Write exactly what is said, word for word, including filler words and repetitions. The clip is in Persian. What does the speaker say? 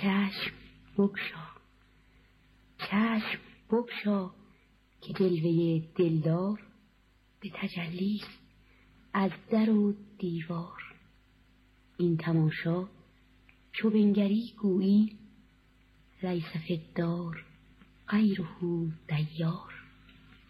چشم بگشا، چشم بگشا که جلوه دلدار به تجلیست از در و دیوار. این تماشا چو بنگری گویی لیس فی الدار غیره دیار.